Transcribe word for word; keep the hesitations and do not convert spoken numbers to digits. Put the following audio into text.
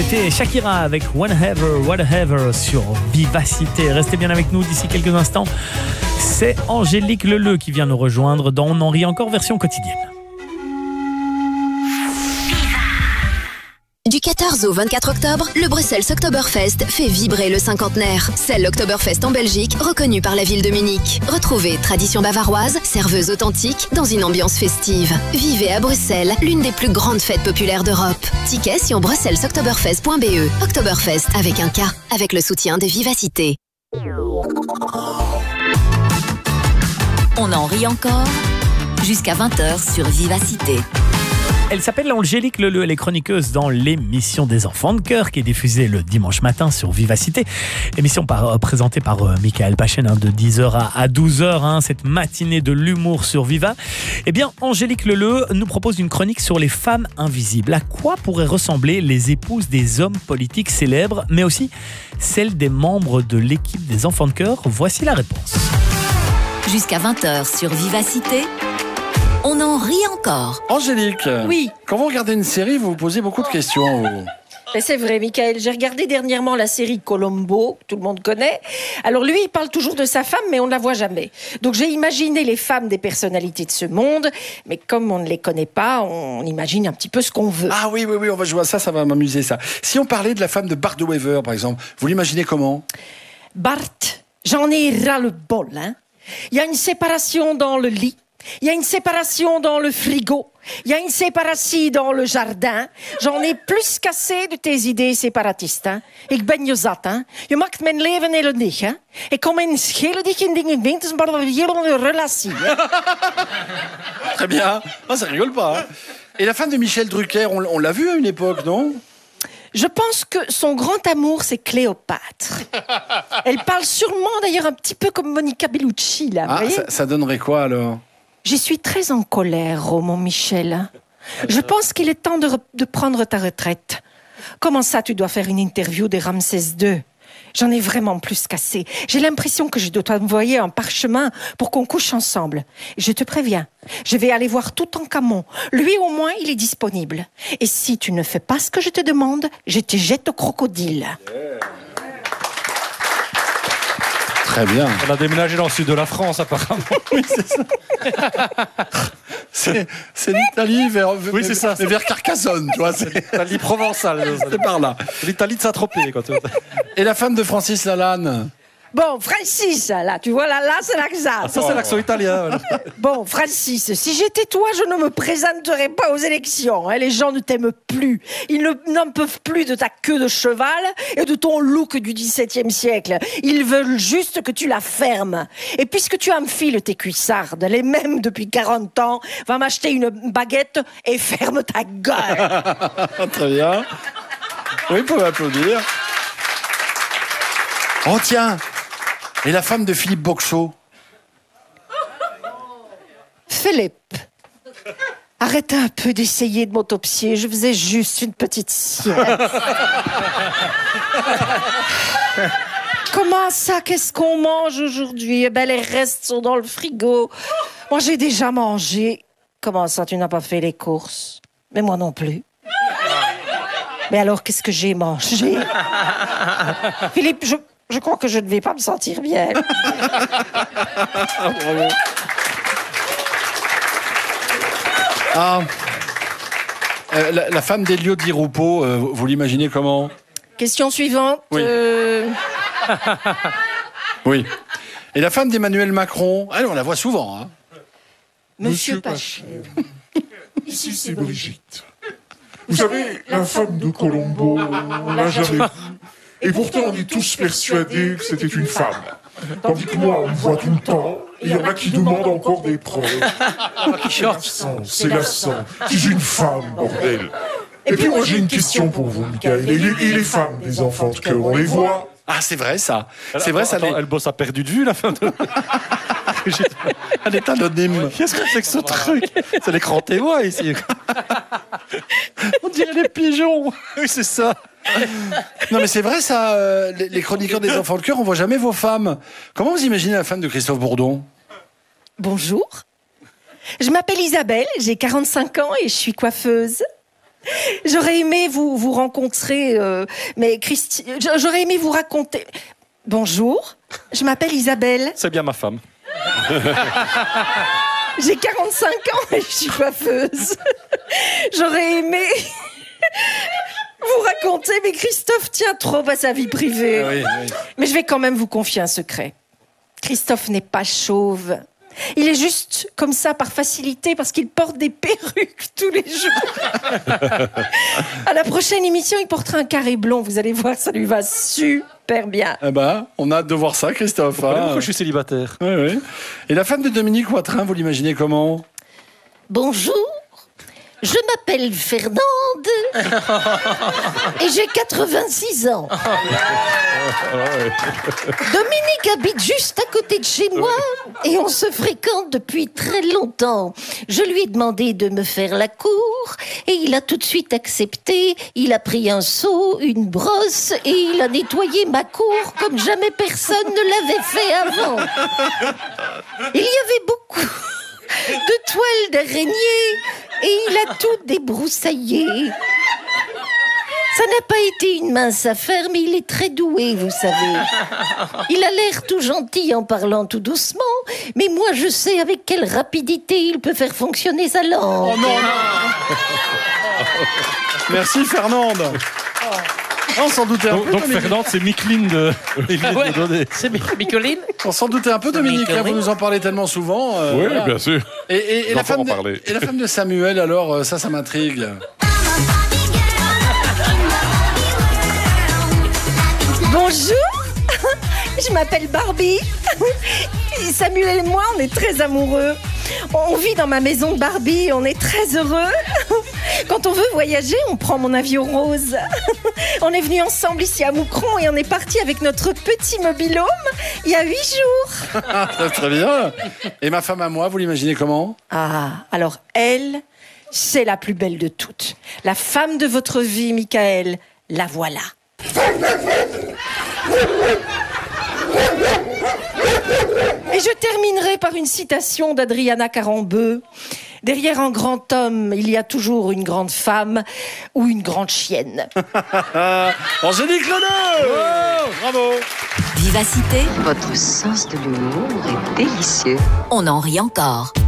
C'était Shakira avec Whenever, Whatever sur Vivacité. Restez bien avec nous d'ici quelques instants. C'est Angélique Leleu qui vient nous rejoindre dans On en rit encore version quotidienne. Du quatorze au vingt-quatre octobre, le Bruxelles Oktoberfest fait vibrer le cinquantenaire. C'est l'Oktoberfest en Belgique, reconnu par la ville de Munich. Retrouvez tradition bavaroise, serveuse authentique, dans une ambiance festive. Vivez à Bruxelles, l'une des plus grandes fêtes populaires d'Europe. Tickets sur bruxelles oktoberfest point b e. Oktoberfest avec un K, avec le soutien de Vivacité. On en rit encore jusqu'à vingt heures sur Vivacité. Elle s'appelle Angélique Leleu, elle est chroniqueuse dans l'émission des enfants de cœur qui est diffusée le dimanche matin sur Vivacité. Émission par, euh, présentée par euh, Michael Pachen hein, de dix heures à, à douze heures, hein, cette matinée de l'humour sur Viva. Eh bien, Angélique Leleu nous propose une chronique sur les femmes invisibles. À quoi pourraient ressembler les épouses des hommes politiques célèbres, mais aussi celles des membres de l'équipe des enfants de cœur? Voici la réponse. Jusqu'à vingt heures sur Vivacité. On en rit encore. Angélique, oui. Quand vous regardez une série, vous vous posez beaucoup de questions. Mais c'est vrai, Michael. J'ai regardé dernièrement la série Colombo, que tout le monde connaît. Alors lui, il parle toujours de sa femme, mais on ne la voit jamais. Donc j'ai imaginé les femmes des personnalités de ce monde, mais comme on ne les connaît pas, on imagine un petit peu ce qu'on veut. Ah oui, oui, oui, on va jouer à ça, ça va m'amuser ça. Si on parlait de la femme de Bart de Wever, par exemple, vous l'imaginez comment? Bart, j'en ai ras le bol, hein. Il y a une séparation dans le lit. Il y a une séparation dans le frigo. Il y a une séparation dans le jardin. J'en ai plus qu'assez de tes idées séparatistes. Hein. Ik ben je zat. Hein. Je maakt mijn leven heel niet. Hein. Ik kom in schelen die in dingen winters, maar we hier een relatie. Très bien. Ah, ça rigole pas. Hein. Et la femme de Michel Drucker, on, on l'a vue à une époque, non? Je pense que son grand amour, c'est Cléopâtre. Elle parle sûrement, d'ailleurs, un petit peu comme Monica Bellucci, là. Ah, vous ça, ça donnerait quoi, alors? Je suis très en colère, oh mon Michel. Je pense qu'il est temps de, re- de prendre ta retraite. Comment ça, tu dois faire une interview de Ramsès deux? J'en ai vraiment plus qu'assez. J'ai l'impression que je dois t'envoyer un parchemin pour qu'on couche ensemble. Je te préviens, je vais aller voir Toutankhamon. Lui, au moins, il est disponible. Et si tu ne fais pas ce que je te demande, je te jette au crocodile. Yeah. Très bien. On a déménagé dans le sud de la France, apparemment. Oui, c'est ça. c'est, c'est l'Italie vers, oui, c'est ça. Mais vers Carcassonne, tu vois. C'est l'Italie provençale. C'est par là. L'Italie de Saint-Tropez, quand même. Et la femme de Francis Lalanne? Bon, Francis, là, tu vois, là, là, c'est l'accent. Ah, ça, c'est l'accent italien. Bon, Francis, si j'étais toi, je ne me présenterais pas aux élections. Hein. Les gens ne t'aiment plus. Ils ne, n'en peuvent plus de ta queue de cheval et de ton look du dix-septième siècle. Ils veulent juste que tu la fermes. Et puisque tu enfiles tes cuissardes, les mêmes depuis quarante ans, va m'acheter une baguette et ferme ta gueule. Très bien. Oui, vous pouvez applaudir. Oh, tiens. Et la femme de Philippe Boxeau? Philippe, arrête un peu d'essayer de m'autopsier. Je faisais juste une petite sieste. Comment ça, qu'est-ce qu'on mange aujourd'hui? Eh ben, les restes sont dans le frigo. Moi, j'ai déjà mangé. Comment ça, tu n'as pas fait les courses? Mais moi non plus. Mais alors, qu'est-ce que j'ai mangé? Philippe, je... Je crois que je ne vais pas me sentir bien. Bravo. Ah, euh, la, la femme d'Elio Di Rupo, euh, vous, vous l'imaginez comment? Question suivante. Oui. Euh... Oui. Et la femme d'Emmanuel Macron? Elle, on la voit souvent. Hein. Monsieur, Monsieur Pachen. Ici, c'est Brigitte. Vous savez, la femme de Colombo, on l'a jamais vue. Et pourtant, on est tous persuadés que c'était une femme. Tandis que moi, on me voit tout le temps, et il y en a qui demandent encore des preuves. C'est l'accent, c'est l'accent. C'est une femme, bordel. Et puis moi, j'ai une question pour vous, Michael. Et les, et les femmes des enfants de cœur, on les voit? Ah, c'est vrai, ça. C'est Attends, vrai, ça. attends, Les... Elle bosse à perdu de vue, la femme de... Elle est anonyme. Qu'est-ce que c'est que ce truc? C'est l'écran témoin, ici. On dirait des pigeons. Oui, c'est ça. Non, mais c'est vrai, ça. Euh, les, les chroniqueurs des enfants de cœur, on voit jamais vos femmes. Comment vous imaginez la femme de Christophe Bourdon? Bonjour. Je m'appelle Isabelle, j'ai quarante-cinq ans et je suis coiffeuse. J'aurais aimé vous, vous rencontrer, euh, mais Christi... J'aurais aimé vous raconter... Bonjour, je m'appelle Isabelle. C'est bien ma femme. J'ai quarante-cinq ans et je suis coiffeuse. J'aurais aimé vous raconter, mais Christophe tient trop à sa vie privée. Oui, oui. Mais je vais quand même vous confier un secret. Christophe n'est pas chauve. Il est juste comme ça par facilité parce qu'il porte des perruques tous les jours. À la prochaine émission, il portera un carré blond. Vous allez voir, ça lui va super bien. Eh ben, on a hâte de voir ça, Christophe. Voilà Hein. pourquoi je suis célibataire. Oui, oui. Et la femme de Dominique Watrin, vous l'imaginez comment? Bonjour, je m'appelle Fernande et j'ai quatre-vingt-six ans. Dominique habite juste à côté de chez moi et on se fréquente depuis très longtemps. Je lui ai demandé de me faire la cour et il a tout de suite accepté. Il a pris un seau, une brosse et il a nettoyé ma cour comme jamais personne ne l'avait fait avant. Il y avait beaucoup de toiles d'araignée et il a tout débroussaillé. Ça n'a pas été une mince affaire, mais il est très doué, vous savez. Il a l'air tout gentil en parlant tout doucement, mais moi je sais avec quelle rapidité il peut faire fonctionner sa langue. Oh non, non. Merci Fernande. On s'en doutait un Donc, peu, donc Dominique. Fernande, c'est Micheline de... Ah ouais. de C'est Micheline. On s'en doutait un peu, Dominique. Hein, vous nous en parlez tellement souvent. euh, Oui, voilà. bien sûr. Et, et- et la J'entends femme en de, parler. et la femme de Samuel, alors, euh, ça, ça m'intrigue. Bonjour, je m'appelle Barbie. Samuel et moi, on est très amoureux. On vit dans ma maison de Barbie, on est très heureux. Quand on veut voyager, on prend mon avion rose. On est venus ensemble ici à Moucron et on est parti avec notre petit mobil-home il y a huit jours. Très, très bien. Et ma femme à moi, vous l'imaginez comment? Ah, alors elle, c'est la plus belle de toutes. La femme de votre vie, Michael, la voilà. Et je terminerai par une citation d'Adriana Carambeu. Derrière un grand homme, il y a toujours une grande femme ou une grande chienne. Angélique Leneux. Oh, bravo. Vivacité, Votre sens de l'humour est délicieux. on en rit encore.